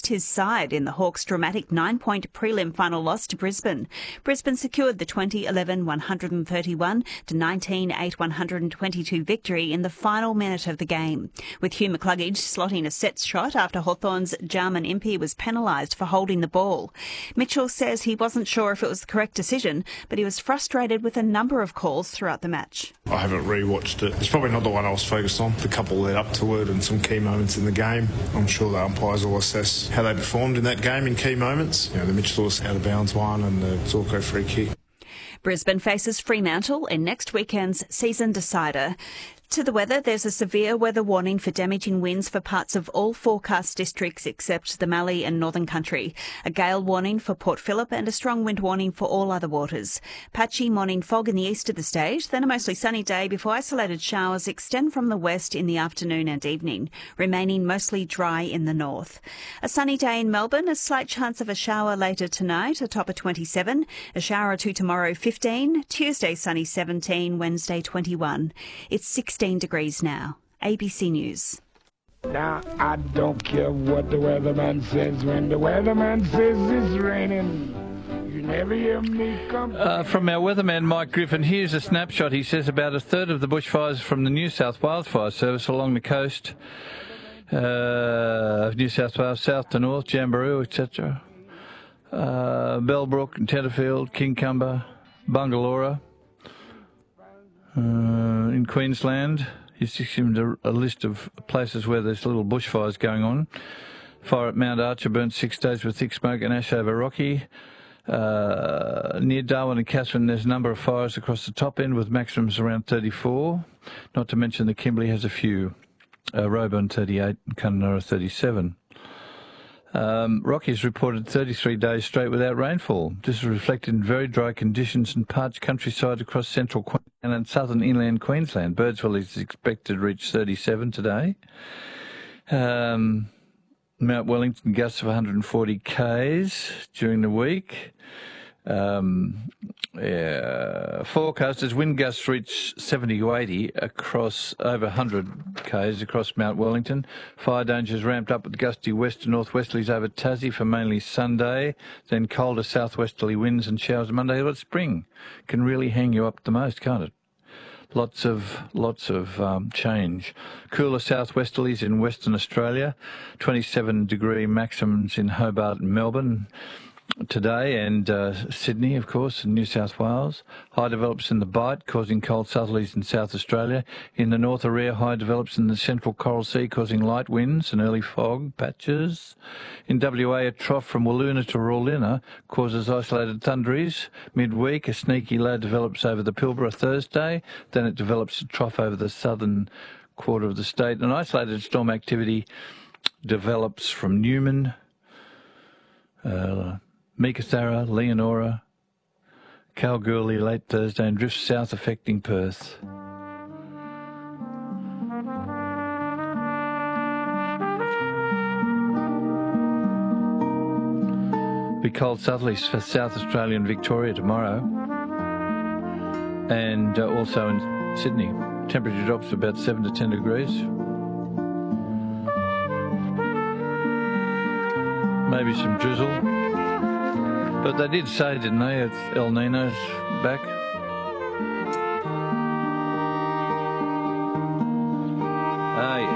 lost his side in the Hawks' dramatic 9-point prelim final loss to Brisbane. Brisbane secured the 20-11 131 to 19-8 122 victory in the final minute of the game, with Hugh McCluggage slotting a set shot after Hawthorn's Jarman Impey was penalised for holding the ball. Mitchell says he wasn't sure if it was the correct decision, but he was frustrated with a number of calls throughout the match. I haven't rewatched it. It's probably not the one I was focused on. The couple led up to it and some key moments in the game. I'm sure the umpires will assess how they performed in that game in key moments. The Mitchell out of bounds one and the Zorko free kick. Brisbane faces Fremantle in next weekend's season decider. To the weather, there's a severe weather warning for damaging winds for parts of all forecast districts except the Mallee and Northern Country. A gale warning for Port Phillip and a strong wind warning for all other waters. Patchy morning fog in the east of the state, then a mostly sunny day before isolated showers extend from the west in the afternoon and evening, remaining mostly dry in the north. A sunny day in Melbourne, a slight chance of a shower later tonight, a top of 27. A shower or two tomorrow, 15. Tuesday, sunny 17. Wednesday, 21. It's 16 degrees now. ABC News. Now, I don't care what the weatherman says when the weatherman says it's raining. You never hear me come. From our weatherman Mike Griffin, here's a snapshot. He says about a third of the bushfires from the New South Wales Fire Service along the coast of New South Wales, south to north, Jamberoo, etc. Bellbrook and Tenterfield, Kincumber, Bungalora. In Queensland, he's given a list of places where there's little bushfires going on. Fire at Mount Archer burnt 6 days with thick smoke and ash over Rocky. Near Darwin and Caswin, there's a number of fires across the top end with maximums around 34. Not to mention the Kimberley has a few. Roebourne 38 and Kununurra 37. Rocky's reported 33 days straight without rainfall. This is reflected in very dry conditions and parched countryside across central Queensland and southern inland Queensland. Birdsville is expected to reach 37 today. Mount Wellington gusts of 140 k's during the week. Forecasters wind gusts reach 70 to 80 across over 100 k's across Mount Wellington. Fire danger is ramped up with gusty west to northwesterlies over Tassie for mainly Sunday, then colder southwesterly winds and showers Monday. But spring can really hang you up the most, can't it? Lots of change. Cooler southwesterlies in Western Australia, 27-degree maximums in Hobart and Melbourne today, and Sydney, of course, and New South Wales. High develops in the Bight, causing cold southerlies in South Australia. In the north, a rare high develops in the central Coral Sea, causing light winds and early fog patches. In WA, a trough from Wiluna to Rawlinna causes isolated thunderies. Midweek, a sneaky low develops over the Pilbara Thursday. Then it develops a trough over the southern quarter of the state. And isolated storm activity develops from Newman, Meekatharra, Leonora, Kalgoorlie late Thursday and drifts south affecting Perth. Be cold southerlies for South Australia and Victoria tomorrow, and also in Sydney. Temperature drops to about 7 to 10 degrees. Maybe some drizzle. But they did say, didn't they, it's El Nino's back.